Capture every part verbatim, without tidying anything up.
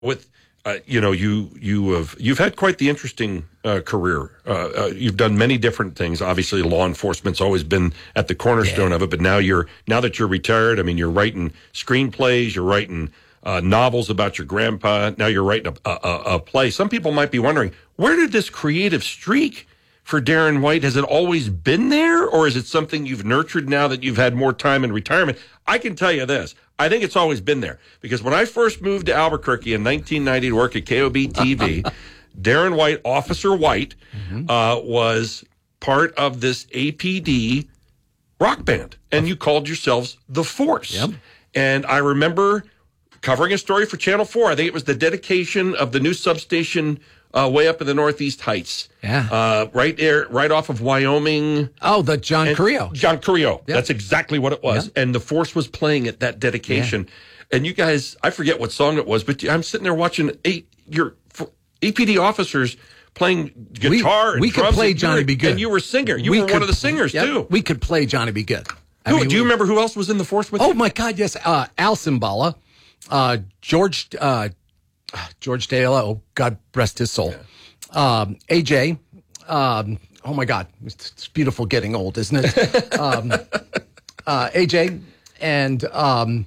with uh, you know you you have you've had quite the interesting uh, career. Uh, uh, you've done many different things. Obviously, law enforcement's always been at the cornerstone yeah. of it. But now you're now that you're retired, I mean, you're writing screenplays, you're writing uh, novels about your grandpa. Now you're writing a, a, a play. Some people might be wondering, where did this creative streak for Darren White? Has it always been there, or is it something you've nurtured now that you've had more time in retirement? I can tell you this. I think it's always been there, because when I first moved to Albuquerque in nineteen ninety to work at K O B T V, Darren White, Officer White, mm-hmm. uh, was part of this A P D rock band, and you called yourselves The Force. Yep. And I remember covering a story for Channel four. I think it was the dedication of the new substation Uh, way up in the Northeast Heights. Yeah. Uh, right there, right off of Wyoming. Oh, the John and, Carrillo. John Carrillo. Yep. That's exactly what it was. Yep. And the Force was playing at that dedication. Yeah. And you guys, I forget what song it was, but I'm sitting there watching eight, your A P D officers playing guitar we, and we drums. could play and Johnny were, B. Good. And you were a singer. You we were could, one of the singers, yep, too. We could play Johnny B. Good. I Who, mean, do you we, remember who else was in the Force with oh, you? Oh, my God, yes. Uh, Al Cimbala, uh, George, uh, George Dale, oh, God rest his soul. Yeah. Um, A J, um, oh my God, it's beautiful getting old, isn't it? um, uh, A J and um,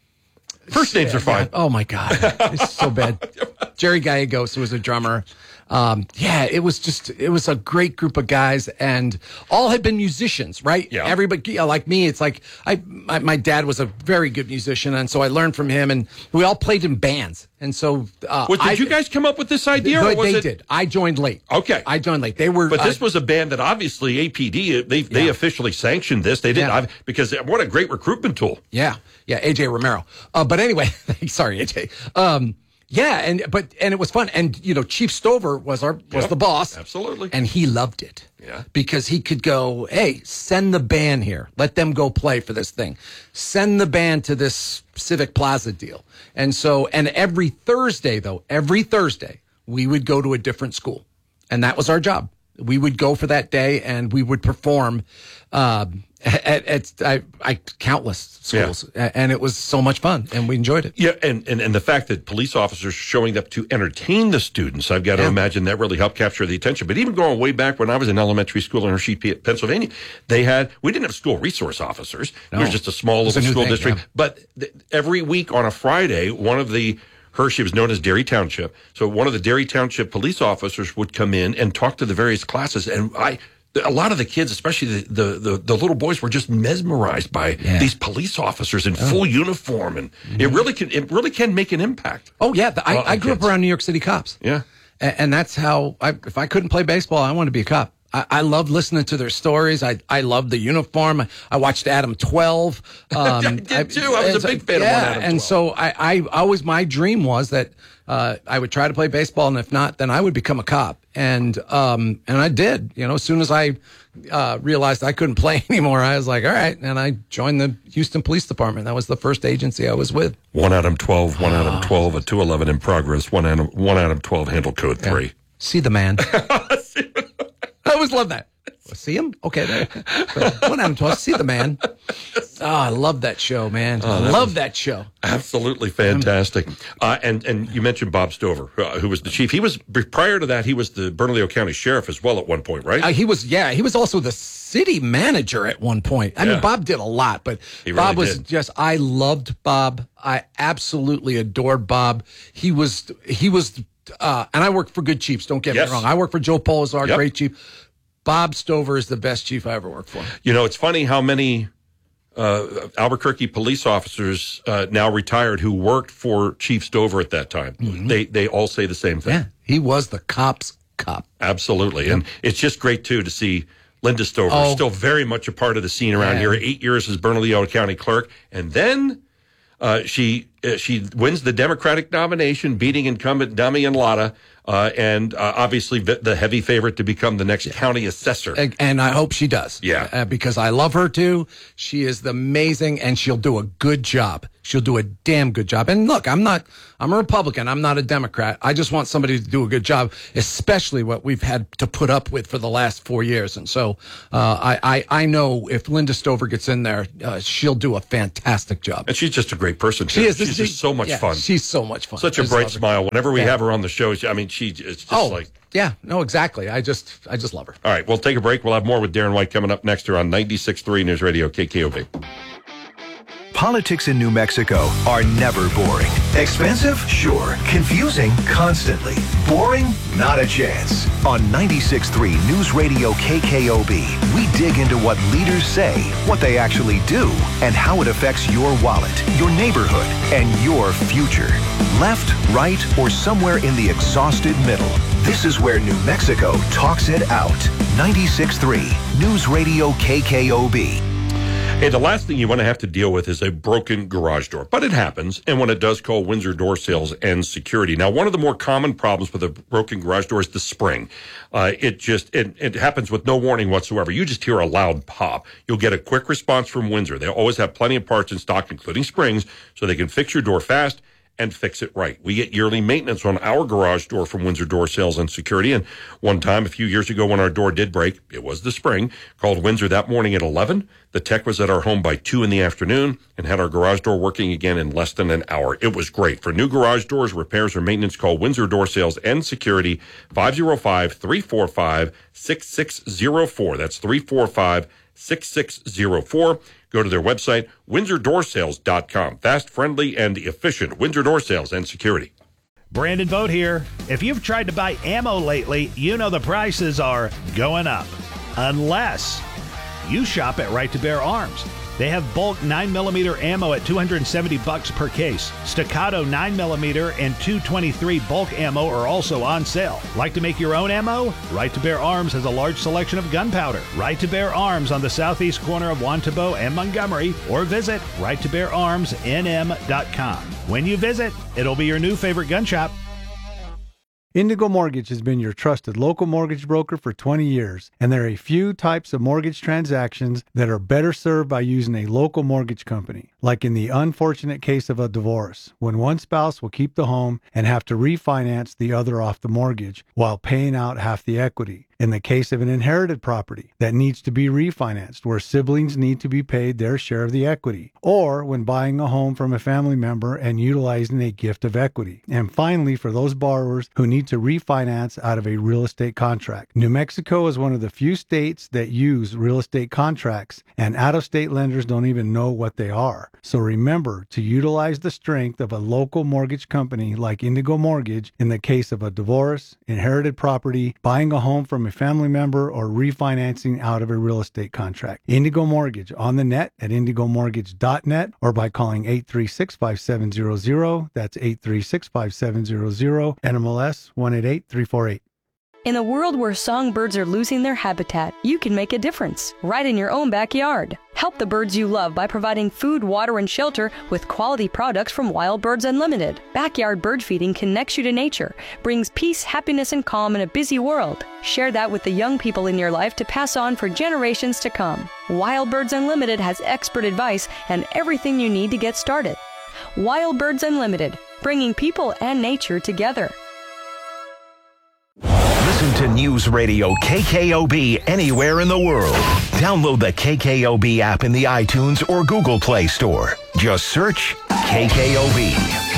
first names are fine. Oh my God, it's so bad. Jerry Gallegos was a drummer. Um, yeah, it was just, it was a great group of guys, and all had been musicians, right? Yeah. Everybody, you know, like me, it's like, I, my, my dad was a very good musician, and so I learned from him, and we all played in bands. And so, uh, well, did I, you guys come up with this idea? They, or was they it... did. I joined late. Okay. I joined late. They were, but this uh, was a band that obviously A P D, they, they yeah. officially sanctioned this. They didn't, yeah. because what a great recruitment tool. Yeah. Yeah. A J Romero. Uh, but anyway, sorry, A J. Um, Yeah, and but and it was fun, and you know, Chief Stover was our was yep, the boss, absolutely, and he loved it. Yeah, because he could go, hey, send the band here, let them go play for this thing, send the band to this Civic Plaza deal, and so and every Thursday though, every Thursday we would go to a different school, and that was our job. We would go for that day, and we would perform uh, at, at I, I, countless schools, yeah. and it was so much fun, and we enjoyed it. Yeah, and, and, and the fact that police officers showing up to entertain the students, I've got to yeah. imagine that really helped capture the attention. But even going way back when I was in elementary school in Hershey, Pennsylvania, they had, we didn't have school resource officers. No. It was just a small little school thing, district. Yeah. But th- every week on a Friday, one of the Hershey was known as Derry Township. So one of the Derry Township police officers would come in and talk to the various classes. And I, a lot of the kids, especially the, the, the, the little boys, were just mesmerized by yeah. these police officers in oh. full uniform. And mm-hmm. it really can, it really can make an impact. Oh yeah. The, I, I grew kids. up around New York City cops. Yeah. And, and that's how I, if I couldn't play baseball, I wanted to be a cop. I, I loved listening to their stories. I I loved the uniform. I, I watched Adam twelve. Um, I did too. I was a big fan yeah, of one Adam and twelve. so I, I always, my dream was that uh, I would try to play baseball, and if not, then I would become a cop. And um and I did. You know, as soon as I uh, realized I couldn't play anymore, I was like, all right, and I joined the Houston Police Department. That was the first agency I was with. One Adam twelve, one Adam twelve, a two eleven in progress. One Adam, one Adam twelve handle code three. Yeah. See the man. I always love that. See him? Okay. There. One Adam twelve. See the man. Oh, I love that show, man. Oh, I love was that show. Absolutely fantastic. Uh, and and you mentioned Bob Stover, uh, who was the chief. He was prior to that. He was the Bernalillo County Sheriff as well at one point, right? Uh, he was. Yeah, he was also the city manager at one point. I yeah. mean, Bob did a lot, but he Bob really was did. just. I loved Bob. I absolutely adored Bob. He was. He was. Uh, and I worked for good chiefs. Don't get yes. me wrong. I worked for Joe Polazar, yep. great chief. Bob Stover is the best chief I ever worked for. You know, it's funny how many uh, Albuquerque police officers uh, now retired who worked for Chief Stover at that time. Mm-hmm. They they all say the same thing. Yeah, he was the cop's cop. Absolutely. Yep. And it's just great, too, to see Linda Stover oh. still very much a part of the scene around yeah. here. Eight years as Bernalillo County clerk. And then uh, she uh, she wins the Democratic nomination, beating incumbent Damian Latta. Uh, and uh, obviously the heavy favorite to become the next yeah. county assessor. And I hope she does. Yeah. Uh, because I love her too. She is amazing, and she'll do a good job. she'll do a damn good job. And look, I'm not, I'm a Republican. I'm not a Democrat. I just want somebody to do a good job, especially what we've had to put up with for the last four years. And so uh, I, I, I know if Linda Stover gets in there, uh, she'll do a fantastic job. And she's just a great person. She is. She's just so much yeah, fun. She's so much fun. Such a bright smile. Whenever we yeah. have her on the show, I mean, she it's just oh, like. Yeah, no, exactly. I just, I just love her. All right, we'll take a break. We'll have more with Darren White coming up next here on ninety-six point three News Radio K K O B. Politics in New Mexico are never boring. Expensive? Sure. Confusing? Constantly. Boring? Not a chance. On ninety-six point three News Radio K K O B, we dig into what leaders say, what they actually do, and how it affects your wallet, your neighborhood, and your future. Left, right, or somewhere in the exhausted middle. This is where New Mexico talks it out. ninety-six point three News Radio K K O B. Hey, the last thing you want to have to deal with is a broken garage door. But it happens, and when it does, call Windsor Door Sales and Security. Now, one of the more common problems with a broken garage door is the spring. Uh, it just, it, it happens with no warning whatsoever. You just hear a loud pop. You'll get a quick response from Windsor. They always have plenty of parts in stock, including springs, so they can fix your door fast and fix it right. We get yearly maintenance on our garage door from Windsor Door Sales and Security. And one time, a few years ago, when our door did break, it was the spring, called Windsor that morning at eleven. The tech was at our home by two in the afternoon and had our garage door working again in less than an hour. It was great. For new garage doors, repairs, or maintenance, call Windsor Door Sales and Security, five oh five, three four five, six six oh four. That's three four five, six six oh four. Go to their website, windsor door sales dot com. Fast, friendly, and efficient. Windsor Door Sales and Security. Brandon Vogt here. If you've tried to buy ammo lately, you know the prices are going up. Unless you shop at Right to Bear Arms. They have bulk nine millimeter ammo at two hundred seventy bucks per case. Staccato nine millimeter and two twenty-three bulk ammo are also on sale. Like to make your own ammo? Right to Bear Arms has a large selection of gunpowder. Right to Bear Arms on the southeast corner of Wantabo and Montgomery, or visit right to bear arms n m dot com. When you visit, it'll be your new favorite gun shop. Indigo Mortgage has been your trusted local mortgage broker for twenty years, and there are a few types of mortgage transactions that are better served by using a local mortgage company, like in the unfortunate case of a divorce, when one spouse will keep the home and have to refinance the other off the mortgage while paying out half the equity. In the case of an inherited property that needs to be refinanced, where siblings need to be paid their share of the equity, or when buying a home from a family member and utilizing a gift of equity. And finally, for those borrowers who need to refinance out of a real estate contract. New Mexico is one of the few states that use real estate contracts, and out-of-state lenders don't even know what they are. So remember to utilize the strength of a local mortgage company like Indigo Mortgage in the case of a divorce, inherited property, buying a home from a family member, or refinancing out of a real estate contract. Indigo Mortgage on the net at indigo mortgage dot net or by calling eight three six, five seven zero zero. That's eight three six, five seven zero zero. N M L S one eight eight three four eight. In a world where songbirds are losing their habitat, you can make a difference right in your own backyard. Help the birds you love by providing food, water, and shelter with quality products from Wild Birds Unlimited. Backyard bird feeding connects you to nature, brings peace, happiness, and calm in a busy world. Share that with the young people in your life to pass on for generations to come. Wild Birds Unlimited has expert advice and everything you need to get started. Wild Birds Unlimited, bringing people and nature together. Listen to News Radio K K O B anywhere in the world. Download the K K O B app in the iTunes or Google Play Store. Just search K K O B.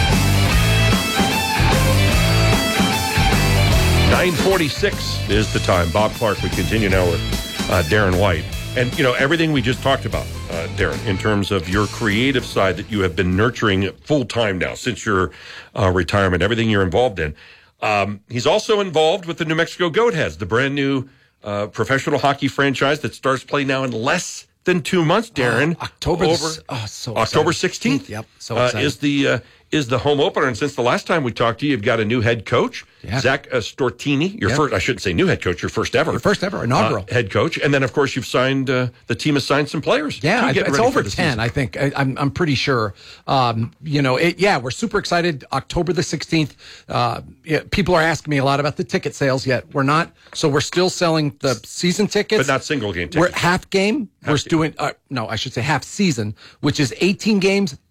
nine forty-six is the time. Bob Clark, we continue now with uh, Darren White. And, you know, everything we just talked about, uh, Darren, in terms of your creative side that you have been nurturing full-time now since your uh, retirement, everything you're involved in. Um, he's also involved with the New Mexico Goatheads, the brand new uh, professional hockey franchise that starts play now in less than two months, Darren. Uh, October over, the, oh, so October sixteenth. Yep, so uh, excited. is the uh, is the home opener. And since the last time we talked to you, you've got a new head coach, yeah. Zach uh, Stortini. Your yep. first, I shouldn't say new head coach, your first ever. Your first ever, inaugural. Uh, head coach. And then, of course, you've signed, uh, the team has signed some players. Yeah, I, it's over ten, season. I think. I, I'm I'm pretty sure. Um, you know, it, yeah, we're super excited. October the sixteenth. Uh, yeah, people are asking me a lot about the ticket sales yet. We're not. So we're still selling the season tickets. But not single game tickets. We're half game. Half we're game. doing, uh, no, I should say half season, which is eighteen games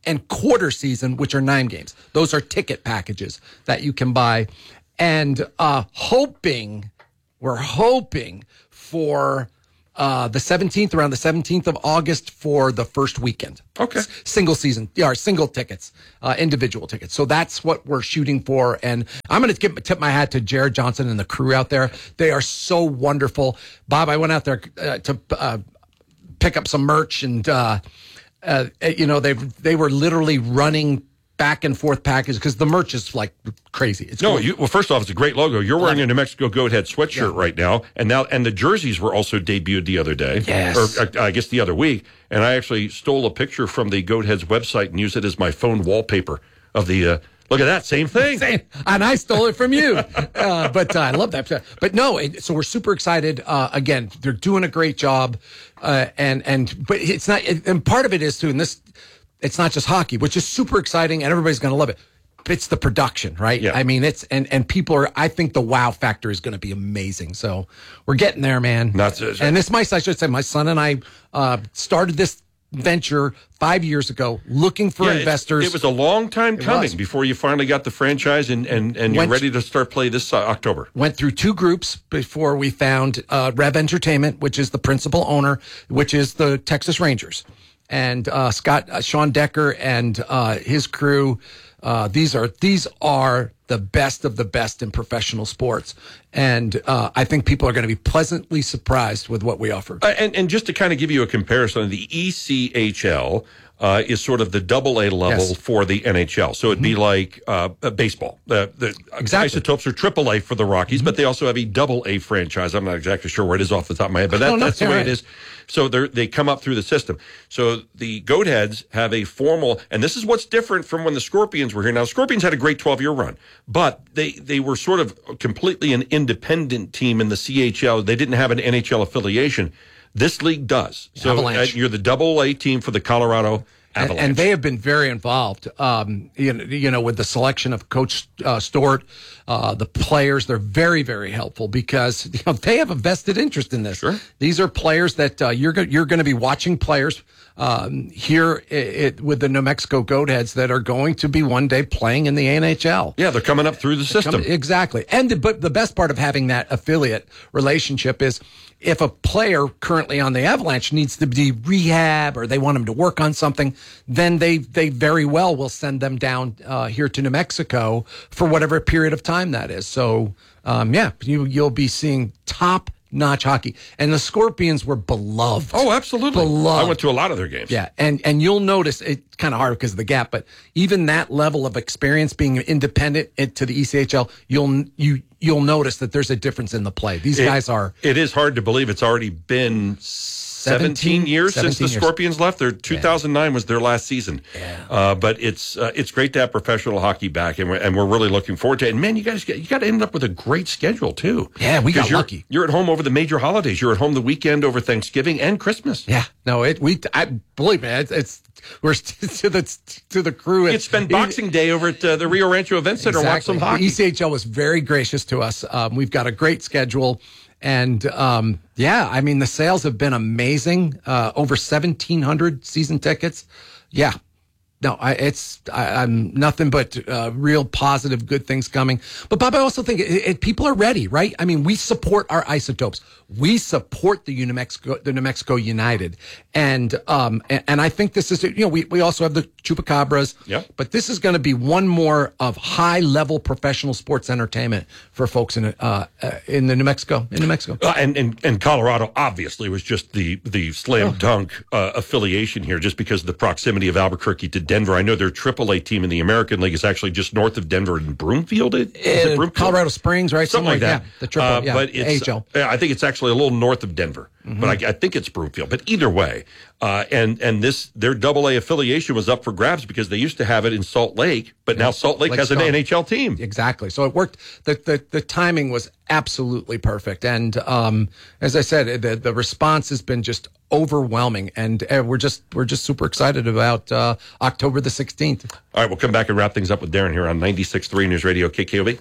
and quarter season, which are nine games. Those are ticket packages that you can buy. And uh, hoping, we're hoping for uh, the seventeenth, around the seventeenth of August for the first weekend. Okay. S- single season, yeah, single tickets, uh, individual tickets. So that's what we're shooting for. And I'm going to tip my hat to Jared Johnson and the crew out there. They are so wonderful. Bob, I went out there uh, to uh, pick up some merch, and uh, uh, you know they they were literally running back and forth packages because the merch is like crazy. It's no, cool. you, well, first off, it's a great logo. You're wearing a New Mexico Goathead sweatshirt Yeah. right now, and now and the jerseys were also debuted the other day, Yes. or uh, I guess the other week. And I actually stole a picture from the Goathead's website and used it as my phone wallpaper of the. Uh, look at that, same thing. Same. And I stole it from you. Uh, but uh, I love that. But no, it, so we're super excited. Uh, again, they're doing a great job, uh, and and but it's not. And part of it is too. And this, it's not just hockey, which is super exciting, and everybody's going to love it. It's the production, right? Yeah. I mean, it's and and people are. I think the wow factor is going to be amazing. So we're getting there, man. Not to- and this, my I should say, my son and I uh, started this venture five years ago, looking for Yeah, it's- investors. It was a long time coming was. before you finally got the franchise and and, and you're Went- ready to start play this uh, October. Went through two groups before we found uh, Rev Entertainment, which is the principal owner, which is the Texas Rangers, and uh, Scott uh, Sean Decker and uh, his crew. Uh, these are these are the best of the best in professional sports, and uh, I think people are going to be pleasantly surprised with what we offer. Uh, and, and just to kind of give you a comparison, the E C H L uh, is sort of the double A level Yes. for the N H L. So it'd be like uh, uh, baseball. Uh, the Exactly. Isotopes are triple A for the Rockies, but they also have a double A franchise. I'm not exactly sure where it is off the top of my head, but that, No, no, that's the you're way right. it is. So they they come up through the system. So the Goatheads have a formal, and this is what's different from when the Scorpions were here. Now, Scorpions had a great twelve-year run, but they, they were sort of completely an independent team in the C H L. They didn't have an N H L affiliation. This league does. So Avalanche. uh, you're the double A team for the Colorado And, Avalanche. and they have been very involved, um, you know, you know, with the selection of Coach uh, Stewart, uh, the players. They're very, very helpful because you know, they have a vested interest in this. Sure. These are players that uh, you're go- you're going to be watching players um, here i it, with the New Mexico Goatheads that are going to be one day playing in the N H L. yeah, they're coming up through the system. Come- Exactly. And the, but the best part of having that affiliate relationship is if a player currently on the Avalanche needs to be rehab or they want him to work on something, then they, they very well will send them down uh, here to New Mexico for whatever period of time that is. So, um, yeah, you, you'll be seeing top notch hockey. And the Scorpions were beloved. Oh, absolutely. Beloved. I went to a lot of their games. Yeah, and and you'll notice it's kind of hard because of the gap, but even that level of experience being independent it- to the E C H L, you'll you you'll notice that there's a difference in the play. These It- guys are It is hard to believe it's already been seventeen years since the seventeen years. Scorpions left. Their two thousand nine was their last season. Yeah. Uh, but it's uh, it's great to have professional hockey back, and we're, and we're really looking forward to it. And man, you guys get, you got to end up with a great schedule too. Yeah, we got 'Cause you're, lucky. You're at home over the major holidays. You're at home the weekend over Thanksgiving and Christmas. yeah. No, it we I believe me, it's, it's we're to the to the crew. You could spend Boxing Day over at uh, the Rio Rancho Event Center and watch some The hockey. E C H L was very gracious to us. Um, we've got a great schedule. And um, yeah, I mean, the sales have been amazing. Uh, over seventeen hundred season tickets. Yeah. No, I, it's I, I'm nothing but uh, real positive, good things coming. But Bob, I also think it, it, people are ready, right? I mean, we support our Isotopes. We support the New Mexico, the New Mexico United, and um, and, and I think this is, you know, we, we also have the Chupacabras. Yep. But this is going to be one more of high level professional sports entertainment for folks in uh, uh in the New Mexico in New Mexico. Uh, and, and and Colorado obviously was just the the slam dunk uh, affiliation here, just because of the proximity of Albuquerque to Denver. I know their triple A team in the American League is actually just north of Denver in Broomfield. Is it Uh, Broomfield? Colorado Springs, right? Something like that. Yeah, the triple, Uh, yeah, but it's, A H L. uh, I think it's actually a little north of Denver, but I, I think it's Broomfield. But either way, uh, and and this their double A affiliation was up for grabs because they used to have it in Salt Lake, but now Salt Lake Lake's has an gone. N H L team. Exactly. So it worked. The, the the timing was absolutely perfect. And um, as I said, the the response has been just overwhelming. And uh, we're just we're just super excited about uh, October the sixteenth. All right, we'll come back and wrap things up with Darren here on ninety-six point three News Radio K K O B.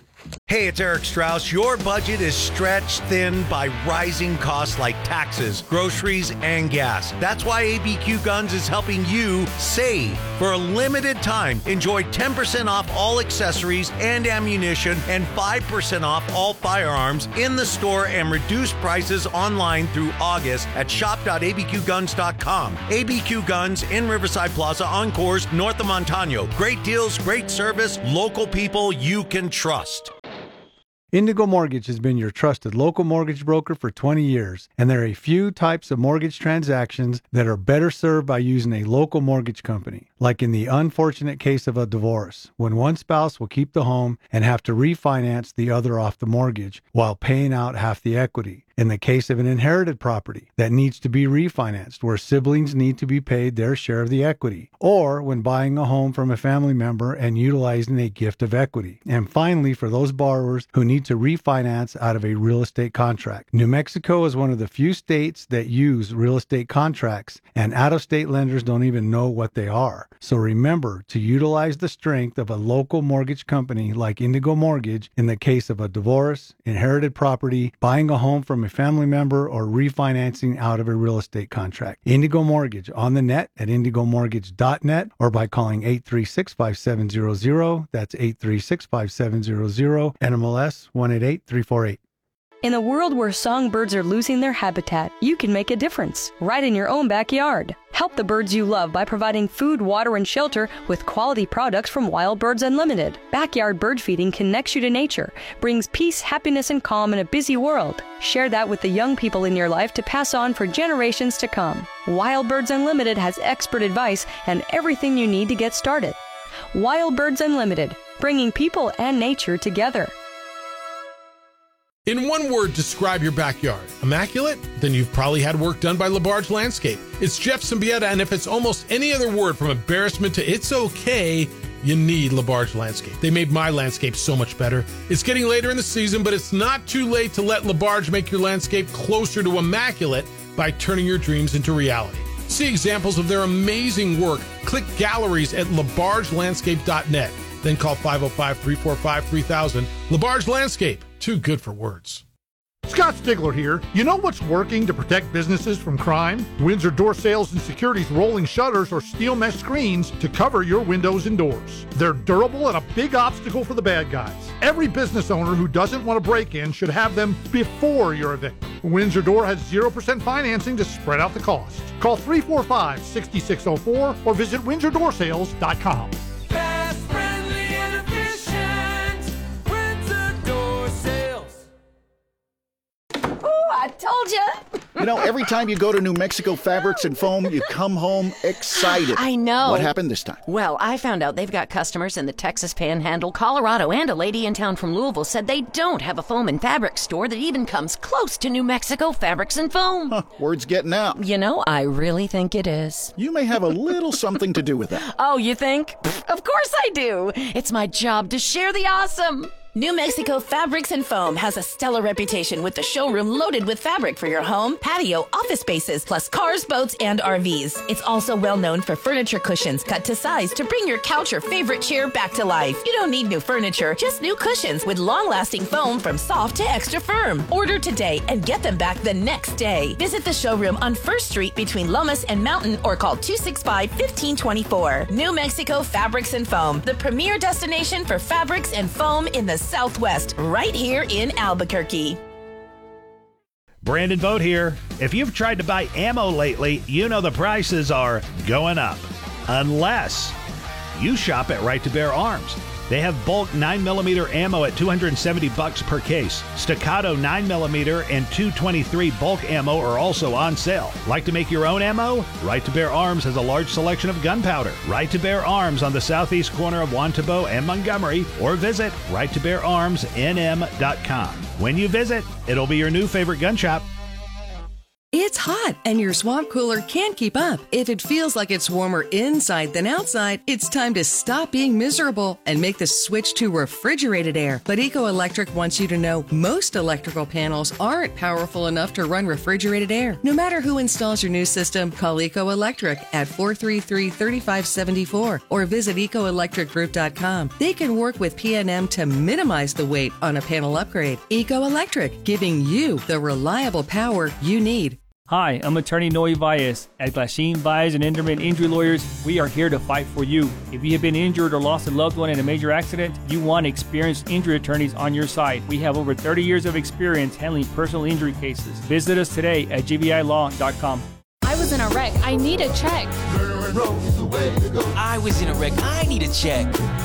Hey, it's Eric Strauss. Your budget is stretched thin by rising costs like taxes, groceries, and gas. That's why A B Q Guns is helping you save. For a limited time, enjoy ten percent off all accessories and ammunition and five percent off all firearms in the store and reduced prices online through August at shop dot a b q guns dot com. A B Q Guns in Riverside Plaza on Coors, north of Montano. Great deals, great service, local people you can trust. Indigo Mortgage has been your trusted local mortgage broker for twenty years, and there are a few types of mortgage transactions that are better served by using a local mortgage company, like in the unfortunate case of a divorce, when one spouse will keep the home and have to refinance the other off the mortgage while paying out half the equity. In the case of an inherited property that needs to be refinanced, where siblings need to be paid their share of the equity, or when buying a home from a family member and utilizing a gift of equity. And finally, for those borrowers who need to refinance out of a real estate contract. New Mexico is one of the few states that use real estate contracts, and out-of-state lenders don't even know what they are. So remember to utilize the strength of a local mortgage company like Indigo Mortgage in the case of a divorce, inherited property, buying a home from a family member, or refinancing out of a real estate contract. Indigo Mortgage on the net at indigo mortgage dot net or by calling eight three six, five seven zero zero. That's eight three six, five seven zero zero. N M L S one eight eight three four eight. In a world where songbirds are losing their habitat, you can make a difference right in your own backyard. Help the birds you love by providing food, water, and shelter with quality products from Wild Birds Unlimited. Backyard bird feeding connects you to nature, brings peace, happiness, and calm in a busy world. Share that with the young people in your life to pass on for generations to come. Wild Birds Unlimited has expert advice and everything you need to get started. Wild Birds Unlimited, bringing people and nature together. In one word, describe your backyard. Immaculate? Then you've probably had work done by LaBarge Landscape. It's Jeff Symbieta, and if it's almost any other word from embarrassment to it's okay, you need LaBarge Landscape. They made my landscape so much better. It's getting later in the season, but it's not too late to let LaBarge make your landscape closer to immaculate by turning your dreams into reality. See examples of their amazing work. Click galleries at labarge landscape dot net. Then call five oh five, three four five, three thousand. LaBarge Landscape. Too good for words. Scott Stigler here. You know what's working to protect businesses from crime? Windsor Door Sales and Security's rolling shutters or steel mesh screens to cover your windows and doors. They're durable and a big obstacle for the bad guys. Every business owner who doesn't want to break in should have them before you're evicted. Windsor Door has zero percent financing to spread out the cost. Call three four five, six six zero four or visit windsor door sales dot com. I told you. You know, every time you go to New Mexico Fabrics and Foam, you come home excited. I know. What happened this time? Well, I found out they've got customers in the Texas Panhandle, Colorado, and a lady in town from Louisville said they don't have a foam and fabric store that even comes close to New Mexico Fabrics and Foam. Huh, word's getting out. You know, I really think it is. You may have a little something to do with that. Oh, you think? Pfft, of course I do. It's my job to share the awesome. New Mexico Fabrics and Foam has a stellar reputation with the showroom loaded with fabric for your home, patio, office spaces, plus cars, boats, and R Vs. It's also well known for furniture cushions cut to size to bring your couch or favorite chair back to life. You don't need new furniture, just new cushions with long-lasting foam from soft to extra firm. Order today and get them back the next day. Visit the showroom on First Street between Lomas and Mountain or call two six five, one five two four. New Mexico Fabrics and Foam, the premier destination for fabrics and foam in the Southwest, right here in Albuquerque. Brandon Vogt here. If you've tried to buy ammo lately, you know the prices are going up. Unless you shop at Right to Bear Arms. They have bulk nine millimeter ammo at two hundred seventy bucks per case. Staccato nine millimeter and two twenty-three bulk ammo are also on sale. Like to make your own ammo? Right to Bear Arms has a large selection of gunpowder. Right to Bear Arms on the southeast corner of Wantabo and Montgomery, or visit right to bear arms n m dot com. When you visit, it'll be your new favorite gun shop. It's hot, and your swamp cooler can't keep up. If it feels like it's warmer inside than outside, it's time to stop being miserable and make the switch to refrigerated air. But Eco Electric wants you to know most electrical panels aren't powerful enough to run refrigerated air. No matter who installs your new system, call Eco Electric at four three three, three five seven four or visit eco electric group dot com. They can work with P and M to minimize the wait on a panel upgrade. Eco Electric, giving you the reliable power you need. Hi, I'm attorney Noe Valles. At Glasheen, Valles and Enderman Injury Lawyers, we are here to fight for you. If you have been injured or lost a loved one in a major accident, you want experienced injury attorneys on your side. We have over thirty years of experience handling personal injury cases. Visit us today at g v i law dot com. I was in a wreck. I need a check. I was in a wreck. I need a check.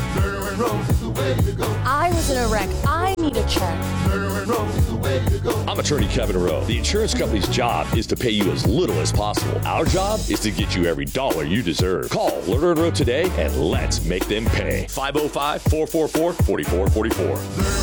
I was in a wreck. I need a check. I'm attorney Kevin Rowe. The insurance company's job is to pay you as little as possible. Our job is to get you every dollar you deserve. Call Lerner and Rowe today and let's make them pay. five oh five, four four four, four four four four.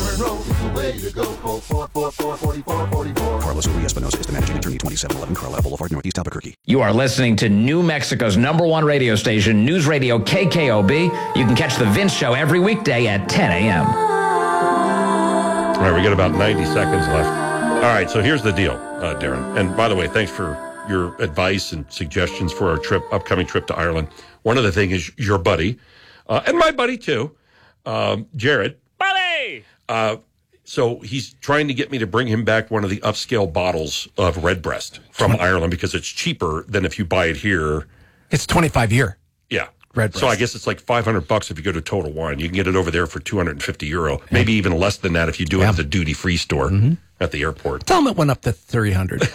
Carlos Uri Espinosa is the managing attorney, twenty-seven eleven Carlisle Boulevard, Northeast Albuquerque. You are listening to New Mexico's number one radio station, News Radio K K O B. You can catch The Vince Show every weekday at ten a.m. All right, we got about ninety seconds left. All right, so here's the deal, uh, Darren. And by the way, thanks for your advice and suggestions for our trip, upcoming trip to Ireland. One of the things is your buddy, uh, and my buddy too, um, Jared. Buddy! Uh, so he's trying to get me to bring him back one of the upscale bottles of Redbreast from Ireland because it's cheaper than if you buy it here. It's twenty-five year. Yeah. Redbreast. So I guess it's like five hundred bucks if you go to Total Wine. You can get it over there for two hundred fifty euro, maybe even less than that if you do it Yeah. at the duty-free store Mhm. at the airport. Tell them it went up to three hundred.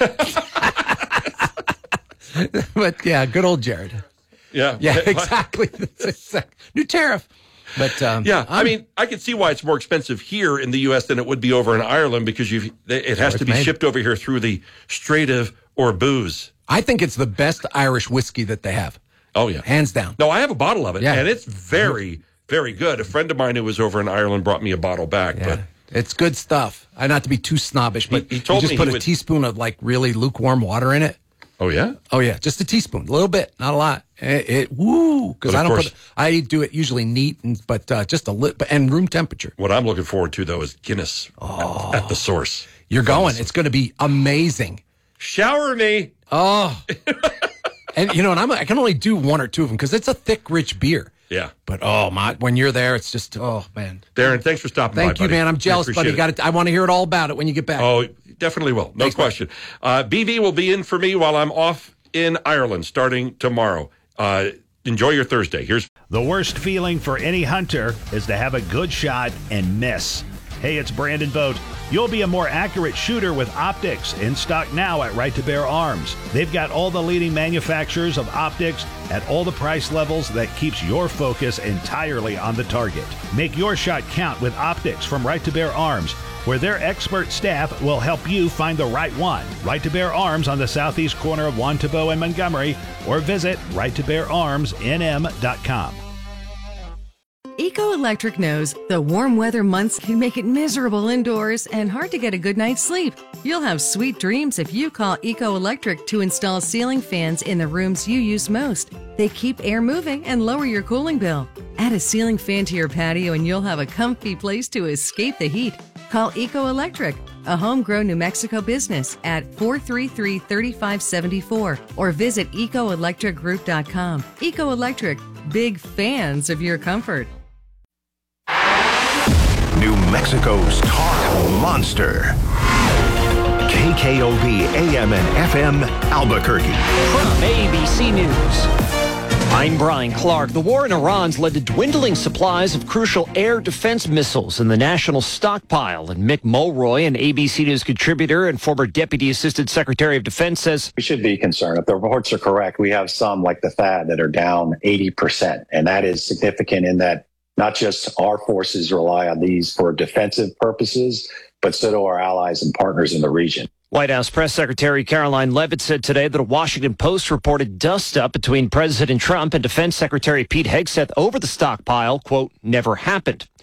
But yeah, good old Jared. Yeah. Yeah, exactly. New tariff. But um, Yeah, I I'm- mean, I can see why it's more expensive here in the U S than it would be over in Ireland because you've, it has it's to be made. shipped over here through the Strait of Ormuz. I think it's the best Irish whiskey that they have. Oh, yeah. Hands down. No, I have a bottle of it, Yeah. and it's very, very good. A friend of mine who was over in Ireland brought me a bottle back. Yeah. But It's good stuff. I not to be too snobbish, but He- he told you just me put he a would- teaspoon of like really lukewarm water in it. Oh yeah? Oh yeah, just a teaspoon, a little bit, not a lot. It, it woo, because But of I don't course- put. I do it usually neat, and but uh, just a little, and room temperature. What I'm looking forward to, though, is Guinness Oh. at, at the source. You're going. It's going to be amazing. Shower me. Oh, and you know, and I'm, I can only do one or two of them because it's a thick, rich beer. Yeah. But oh my, when you're there, it's just oh man. Darren, thanks for stopping Thank by, you, buddy. man. I'm We jealous, appreciate buddy. it. Got it. I want to hear it all about it when you get back. Oh, definitely will. No Thanks, question. Uh, B V will be in for me while I'm off in Ireland starting tomorrow. Uh, enjoy your Thursday. Here's The worst feeling for any hunter is to have a good shot and miss. Hey, it's Brandon Vogt. You'll be a more accurate shooter with optics, in stock now at Right to Bear Arms. They've got all the leading manufacturers of optics at all the price levels that keeps your focus entirely on the target. Make your shot count with optics from Right to Bear Arms, where their expert staff will help you find the right one. Right to Bear Arms on the southeast corner of Juan Tabo and Montgomery, or visit right to bear arms n m dot com. Eco Electric knows the warm weather months can make it miserable indoors and hard to get a good night's sleep. You'll have sweet dreams if you call Eco Electric to install ceiling fans in the rooms you use most. They keep air moving and lower your cooling bill. Add a ceiling fan to your patio and you'll have a comfy place to escape the heat. Call Eco Electric, a homegrown New Mexico business, at four three three, three five seven four or visit eco electric group dot com. Eco Electric, big fans of your comfort. New Mexico's talk monster. K K O B A M and F M Albuquerque. From A B C News, I'm Brian Clark. The war in Iran's led to dwindling supplies of crucial air defense missiles in the national stockpile. And Mick Mulroy, an A B C News contributor and former Deputy Assistant Secretary of Defense, says we should be concerned. If the reports are correct, we have some like the T H A D that are down eighty percent. And that is significant in that not just our forces rely on these for defensive purposes, but so do our allies and partners in the region. White House Press Secretary Caroline Leavitt said today that a Washington Post reported dust-up between President Trump and Defense Secretary Pete Hegseth over the stockpile, quote, never happened.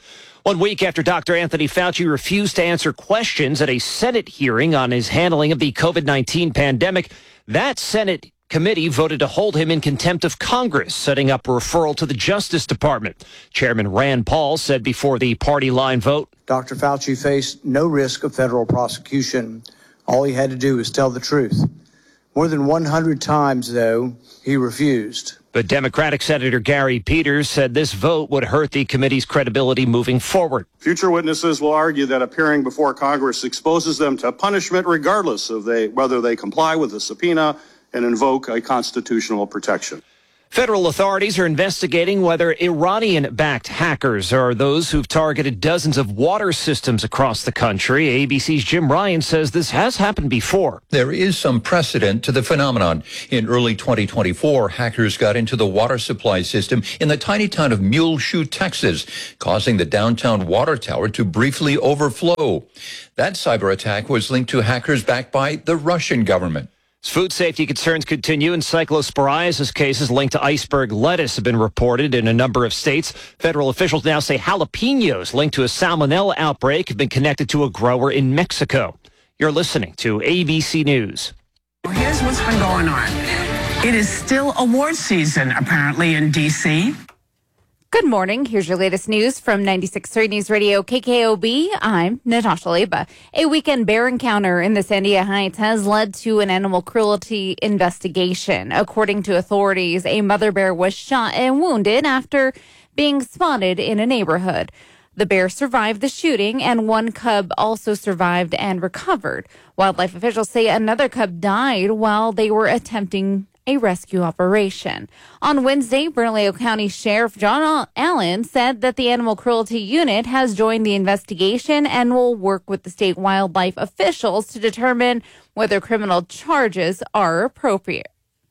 One week after Doctor Anthony Fauci refused to answer questions at a Senate hearing on his handling of the COVID nineteen pandemic, that Senate committee voted to hold him in contempt of Congress, setting up a referral to the Justice Department. Chairman Rand Paul said before the party line vote, Doctor Fauci faced no risk of federal prosecution. All he had to do was tell the truth. More than one hundred times, though, he refused. But Democratic Senator Gary Peters said this vote would hurt the committee's credibility moving forward. Future witnesses will argue that appearing before Congress exposes them to punishment regardless of they, whether they comply with the subpoena and invoke a constitutional protection. Federal authorities are investigating whether Iranian-backed hackers are those who've targeted dozens of water systems across the country. A B C's Jim Ryan says this has happened before. There is some precedent to the phenomenon. In early twenty twenty-four, hackers got into the water supply system in the tiny town of Muleshoe, Texas, causing the downtown water tower to briefly overflow. That cyber attack was linked to hackers backed by the Russian government. Food safety concerns continue, and cyclosporiasis cases linked to iceberg lettuce have been reported in a number of states. Federal officials now say jalapenos linked to a salmonella outbreak have been connected to a grower in Mexico. You're listening to A B C News. Here's what's been going on. It is still award season, apparently, in D C Good morning. Here's your latest news from ninety-six point three News Radio K K O B. I'm Natasha Leba. A weekend bear encounter in the Sandia Heights has led to an animal cruelty investigation. According to authorities, a mother bear was shot and wounded after being spotted in a neighborhood. The bear survived the shooting, and one cub also survived and recovered. Wildlife officials say another cub died while they were attempting a rescue operation. On Wednesday, Bernalillo County Sheriff John Allen said that the Animal Cruelty Unit has joined the investigation and will work with the state wildlife officials to determine whether criminal charges are appropriate.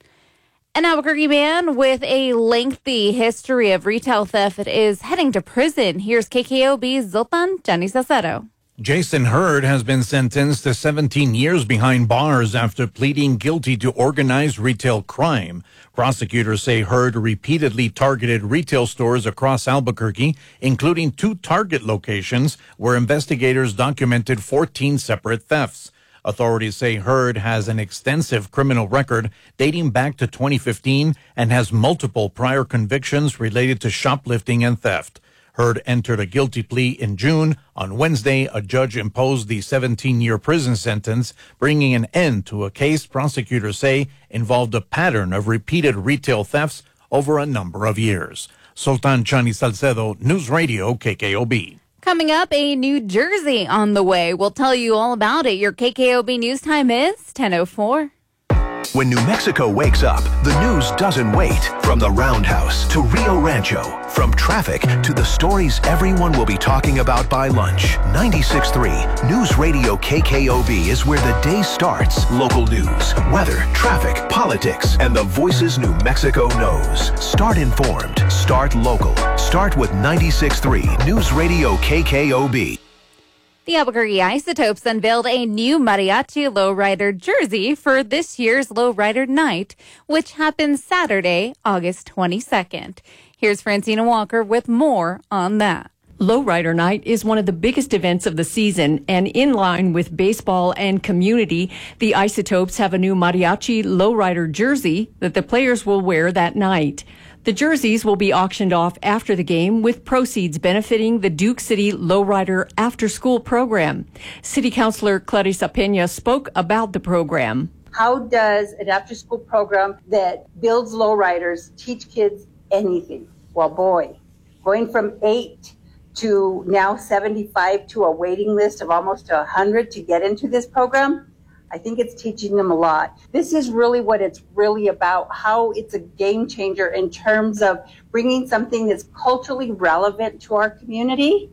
An Albuquerque man with a lengthy history of retail theft is heading to prison. Here's K K O B's Zoltan Johnny Salcedo. Jason Hurd has been sentenced to seventeen years behind bars after pleading guilty to organized retail crime. Prosecutors say Hurd repeatedly targeted retail stores across Albuquerque, including two Target locations where investigators documented fourteen separate thefts. Authorities say Hurd has an extensive criminal record dating back to twenty fifteen and has multiple prior convictions related to shoplifting and theft. Hurd entered a guilty plea in June. On Wednesday, a judge imposed the seventeen-year prison sentence, bringing an end to a case prosecutors say involved a pattern of repeated retail thefts over a number of years. Sultan Chani Salcedo, News Radio K K O B. Coming up, a New Jersey on the way. We'll tell you all about it. Your K K O B news time is ten oh four. When New Mexico wakes up, the news doesn't wait. From the Roundhouse to Rio Rancho, from traffic to the stories everyone will be talking about by lunch. ninety-six point three News Radio K K O B is where the day starts. Local news, weather, traffic, politics, and the voices New Mexico knows. Start informed. Start local. Start with ninety-six point three News Radio K K O B. The Albuquerque Isotopes unveiled a new mariachi lowrider jersey for this year's Lowrider Night, which happens Saturday, August twenty-second. Here's Francina Walker with more on that. Lowrider Night is one of the biggest events of the season, and in line with baseball and community, the Isotopes have a new mariachi lowrider jersey that the players will wear that night. The jerseys will be auctioned off after the game, with proceeds benefiting the Duke City Lowrider after-school program. City Councilor Clarissa Peña spoke about the program. How does an after-school program that builds lowriders teach kids anything? Well, boy, going from eight to now seventy-five to a waiting list of almost one hundred to get into this program, I think it's teaching them a lot. This is really what it's really about, how it's a game changer in terms of bringing something that's culturally relevant to our community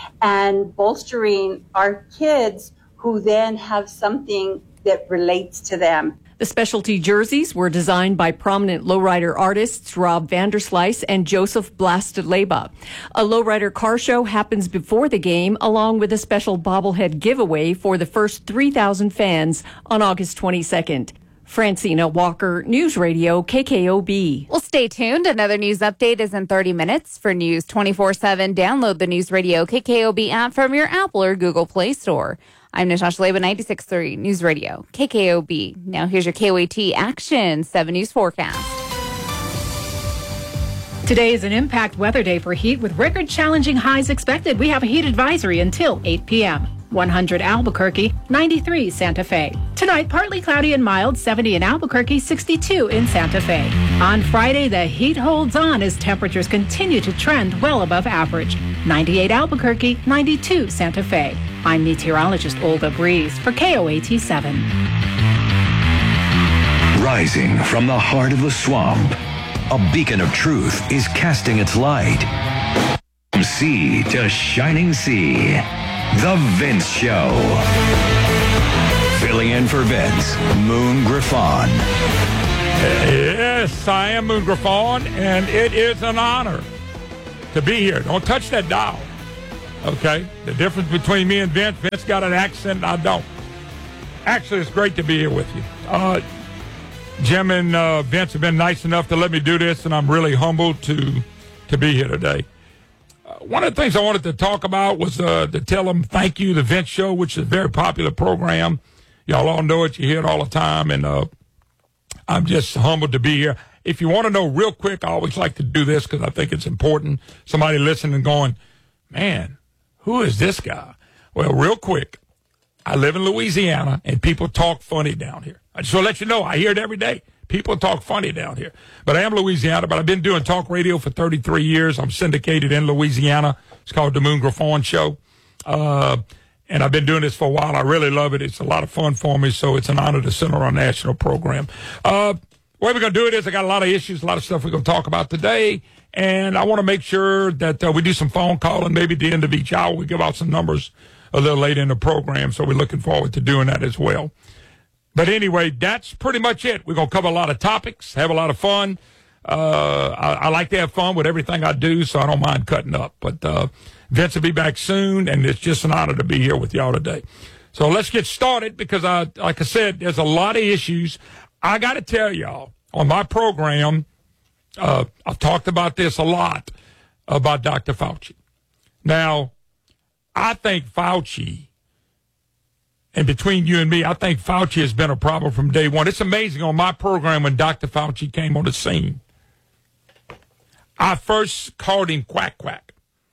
and bolstering our kids who then have something that relates to them. The specialty jerseys were designed by prominent lowrider artists Rob Vanderslice and Joseph Blasteleba. A lowrider car show happens before the game, along with a special bobblehead giveaway for the first three thousand fans on August twenty-second. Francina Walker, News Radio K K O B. Well, stay tuned. Another news update is in thirty minutes. For News twenty-four seven, download the News Radio K K O B app from your Apple or Google Play Store. I'm Natasha Leba, ninety-six point three News Radio K K O B. Now here's your K O A T Action seven News forecast. Today is an impact weather day for heat with record-challenging highs expected. We have a heat advisory until eight p.m. one hundred Albuquerque, ninety-three Santa Fe. Tonight, partly cloudy and mild, seventy in Albuquerque, sixty-two in Santa Fe. On Friday, the heat holds on as temperatures continue to trend well above average. ninety-eight Albuquerque, ninety-two Santa Fe. I'm meteorologist Olga Breeze for K O A T seven. Rising from the heart of the swamp, a beacon of truth is casting its light. From sea to shining sea, The Vince Show. Filling in for Vince, Moon Griffon. Yes, I am Moon Griffon, and it is an honor to be here. Don't touch that dial, okay? The difference between me and Vince, Vince got an accent, and I don't. Actually, it's great to be here with you. Uh, Jim and uh, Vince have been nice enough to let me do this, and I'm really humbled to to be here today. Uh, one of the things I wanted to talk about was uh, to tell them thank you, The Vince Show, which is a very popular program. Y'all all know it. You hear it all the time, and uh, I'm just humbled to be here. If you want to know real quick, I always like to do this because I think it's important. Somebody listening and going, man, who is this guy? Well, real quick, I live in Louisiana, and people talk funny down here. I just want to let you know, I hear it every day. People talk funny down here. But I am Louisiana, but I've been doing talk radio for thirty-three years. I'm syndicated in Louisiana. It's called The Moon Griffon Show. Uh, and I've been doing this for a while. I really love it. It's a lot of fun for me, so it's an honor to center our national program. Uh, the way we're going to do it is I got a lot of issues, a lot of stuff we're going to talk about today. And I want to make sure that uh, we do some phone calling. Maybe at the end of each hour we give out some numbers a little later in the program, so we're looking forward to doing that as well. But anyway, that's pretty much it. We're going to cover a lot of topics, have a lot of fun. Uh, I, I like to have fun with everything I do, so I don't mind cutting up. But uh, Vince will be back soon, and it's just an honor to be here with y'all today. So let's get started because, I, like I said, there's a lot of issues. I got to tell y'all, on my program, uh, I've talked about this a lot, about Doctor Fauci. Now, I think Fauci, and between you and me, I think Fauci has been a problem from day one. It's amazing on my program when Doctor Fauci came on the scene. I first called him quack quack.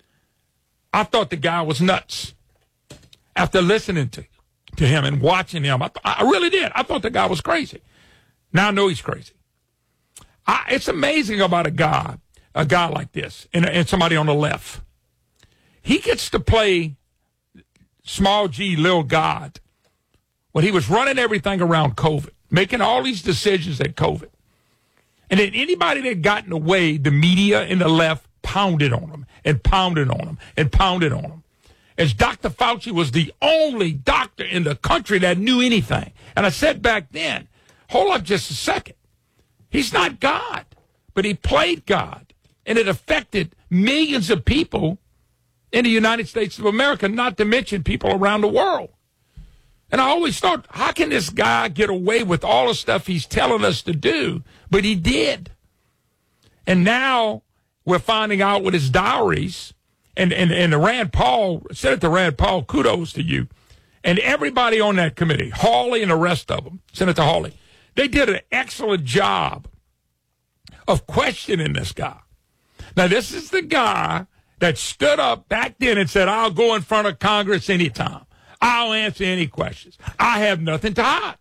I thought the guy was nuts. After listening to, to him and watching him, I, I really did. I thought the guy was crazy. Now I know he's crazy. I, it's amazing about a guy, a guy like this, and, and somebody on the left. He gets to play small G, little God. When he was running everything around COVID, making all these decisions at COVID. And then anybody that got in the way, the media and the left pounded on him and pounded on him and pounded on him. As Doctor Fauci was the only doctor in the country that knew anything. And I said back then, hold up just a second. He's not God, but he played God. And it affected millions of people in the United States of America, not to mention people around the world. And I always thought, how can this guy get away with all the stuff he's telling us to do? But he did. And now we're finding out with his diaries, and, and, and the Rand Paul, Senator Rand Paul, kudos to you. And everybody on that committee, Hawley and the rest of them, Senator Hawley, they did an excellent job of questioning this guy. Now, this is the guy that stood up back then and said, I'll go in front of Congress anytime. I'll answer any questions. I have nothing to hide.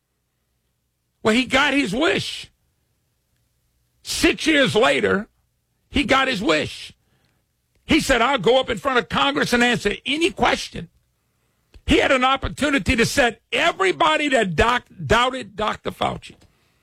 Well, he got his wish. Six years later, he got his wish. He said, I'll go up in front of Congress and answer any question. He had an opportunity to set everybody that doc- doubted Doctor Fauci.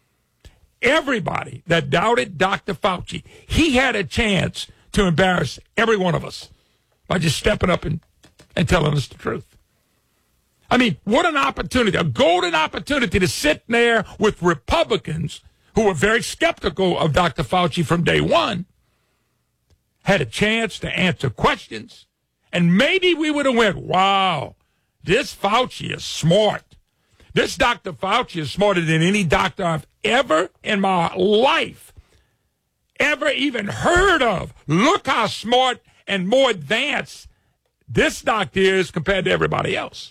Everybody that doubted Doctor Fauci. He had a chance to embarrass every one of us by just stepping up and, and telling us the truth. I mean, what an opportunity, a golden opportunity to sit there with Republicans who were very skeptical of Doctor Fauci from day one, had a chance to answer questions, and maybe we would have went, wow, this Fauci is smart. This Doctor Fauci is smarter than any doctor I've ever in my life ever even heard of. Look how smart and more advanced this doctor is compared to everybody else.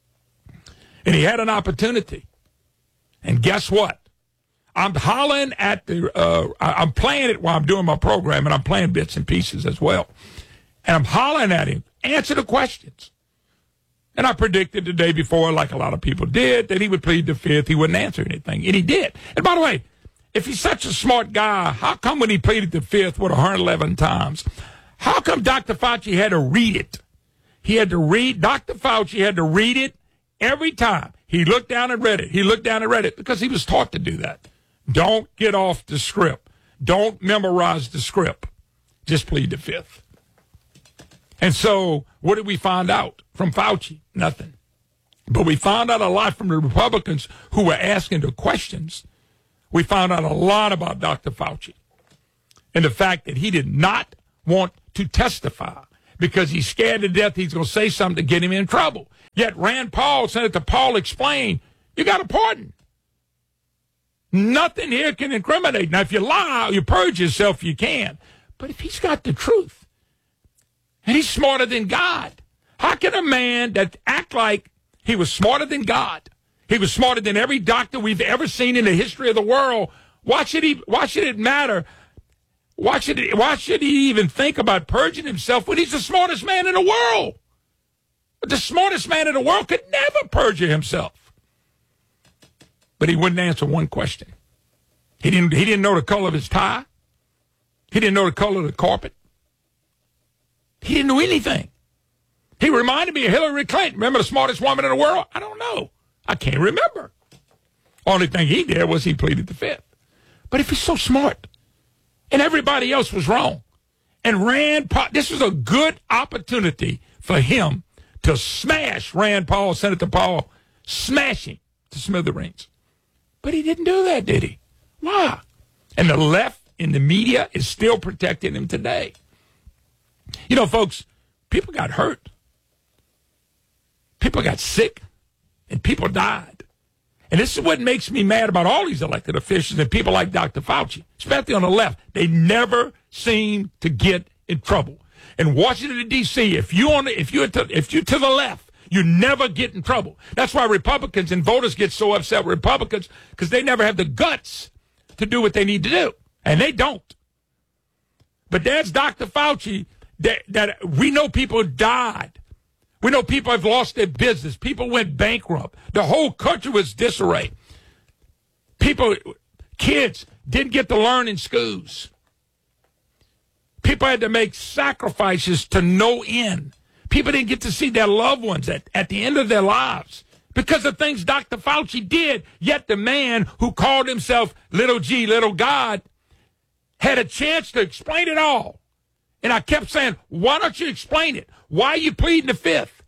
And he had an opportunity. And guess what? I'm hollering at the, uh, I'm playing it while I'm doing my program, and I'm playing bits and pieces as well. And I'm hollering at him, answer the questions. And I predicted the day before, like a lot of people did, that he would plead the fifth, he wouldn't answer anything. And he did. And by the way, if he's such a smart guy, how come when he pleaded the fifth, what, one hundred eleven times, how come Doctor Fauci had to read it? He had to read, Doctor Fauci had to read it every time. He looked down and read it. He looked down and read it because he was taught to do that. Don't get off the script. Don't memorize the script. Just plead the fifth. And so what did we find out from Fauci? Nothing. But we found out a lot from the Republicans who were asking the questions. We found out a lot about Doctor Fauci and the fact that he did not want to testify because he's scared to death he's going to say something to get him in trouble. Yet Rand Paul, Senator Paul, explained, you got a pardon. Nothing here can incriminate. Now, if you lie, you purge yourself, you can. But if he's got the truth, and he's smarter than God, how can a man that act like he was smarter than God, he was smarter than every doctor we've ever seen in the history of the world, why should he? Why should it matter? Why should it, Why should he even think about purging himself when he's the smartest man in the world? The smartest man in the world could never perjure himself. But he wouldn't answer one question. He didn't. He didn't know the color of his tie. He didn't know the color of the carpet. He didn't know anything. He reminded me of Hillary Clinton. Remember the smartest woman in the world? I don't know. I can't remember. Only thing he did was he pleaded the fifth. But if he's so smart, and everybody else was wrong, and Rand Paul, this was a good opportunity for him to smash Rand Paul, Senator Paul, smash him to smithereens. But he didn't do that, did he? Why? And the left in the media is still protecting him today. You know, folks, people got hurt. People got sick. And people died. And this is what makes me mad about all these elected officials and people like Doctor Fauci, especially on the left. They never seem to get in trouble. In Washington, D C, if, you on the, if, you're to, if you're to the left, you never get in trouble. That's why Republicans and voters get so upset with Republicans, because they never have the guts to do what they need to do. And they don't. But there's Doctor Fauci that, that we know people died. We know people have lost their business. People went bankrupt. The whole country was disarray. People, kids didn't get to learn in schools. People had to make sacrifices to no end. People didn't get to see their loved ones at, at the end of their lives because of things Doctor Fauci did. Yet the man who called himself Little G, Little God, had a chance to explain it all. And I kept saying, why don't you explain it? Why are you pleading the fifth?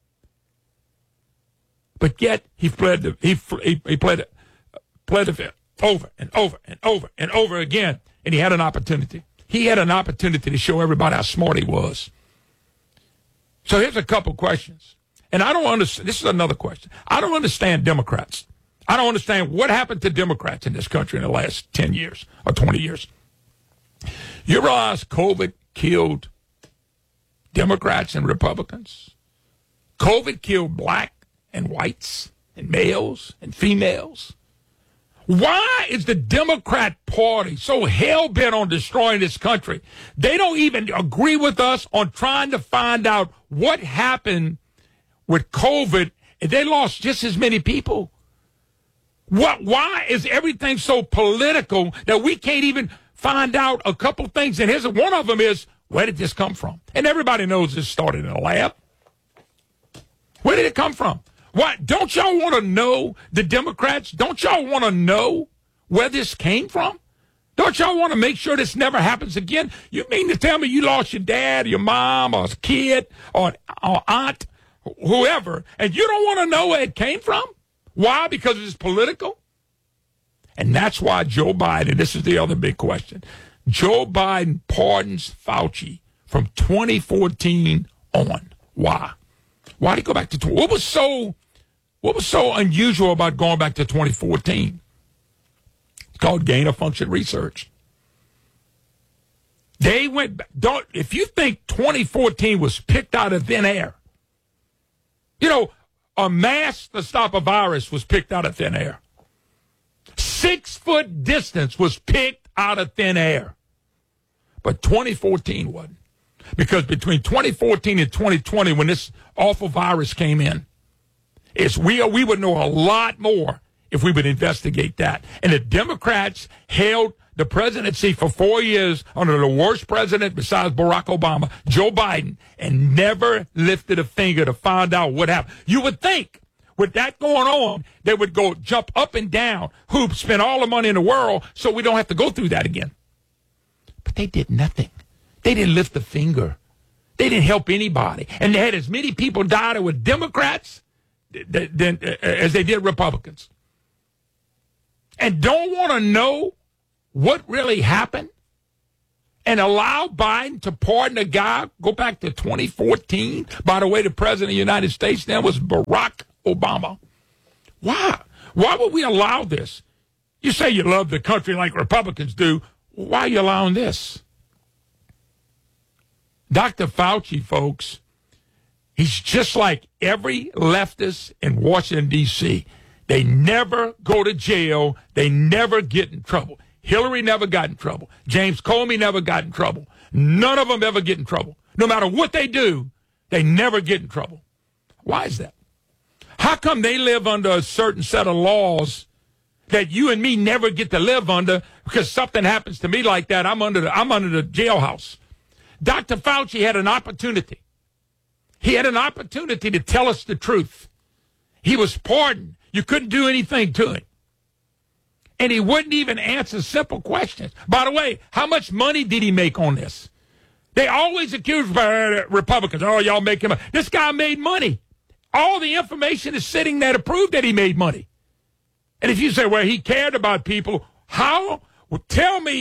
But yet he pled the, he, he, he pled, pled the fifth over and over and over and over again. And he had an opportunity. He had an opportunity to show everybody how smart he was. So here's a couple questions. And I don't understand. This is another question. I don't understand Democrats. I don't understand what happened to Democrats in this country in the last ten years or twenty years. You realize COVID killed Democrats and Republicans? COVID killed black and whites and males and females. Why is the Democrat Party so hell-bent on destroying this country? They don't even agree with us on trying to find out what happened with COVID, and they lost just as many people. What? Why is everything so political that we can't even find out a couple things? And here's one of them is, where did this come from? And everybody knows this started in a lab. Where did it come from? Why, don't y'all want to know, the Democrats, don't y'all want to know where this came from? Don't y'all want to make sure this never happens again? You mean to tell me you lost your dad, your mom, or a kid, or, or aunt, whoever, and you don't want to know where it came from? Why? Because it's political? And that's why Joe Biden, this is the other big question, Joe Biden pardons Fauci from twenty fourteen on. Why? Why did he go back to, what was so... What was so unusual about going back to twenty fourteen? It's called gain of function research. They went, don't, if you think twenty fourteen was picked out of thin air, you know, a mask to stop a virus was picked out of thin air. Six foot distance was picked out of thin air. But twenty fourteen wasn't. Because between twenty fourteen and twenty twenty, when this awful virus came in, it's, we, we would know a lot more if we would investigate that. And the Democrats held the presidency for four years under the worst president besides Barack Obama, Joe Biden, and never lifted a finger to find out what happened. You would think with that going on, they would go jump up and down hoops, spend all the money in the world so we don't have to go through that again. But they did nothing. They didn't lift a finger. They didn't help anybody. And they had as many people die that were Democrats than, as they did Republicans. And don't want to know what really happened and allow Biden to pardon a guy. Go back to twenty fourteen. By the way, the president of the United States then was Barack Obama. Why? Why would we allow this? You say you love the country like Republicans do. Why are you allowing this? Doctor Fauci, folks, he's just like every leftist in Washington, D C They never go to jail. They never get in trouble. Hillary never got in trouble. James Comey never got in trouble. None of them ever get in trouble. No matter what they do, they never get in trouble. Why is that? How come they live under a certain set of laws that you and me never get to live under? Because something happens to me like that, I'm under the, I'm under the jailhouse. Doctor Fauci had an opportunity. He had an opportunity to tell us the truth. He was pardoned. You couldn't do anything to him. And he wouldn't even answer simple questions. By the way, how much money did he make on this? They always accuse Republicans, oh, y'all making money. This guy made money. All the information is sitting there to prove that he made money. And if you say, well, he cared about people, how? Well, tell me